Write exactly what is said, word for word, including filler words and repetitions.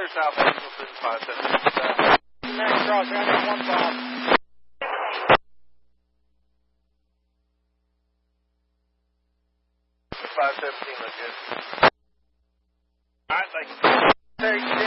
South Hazleton, five seventeen. Max Cross, I got one Bob. five seventeen, look good. All right, thank you. Terry.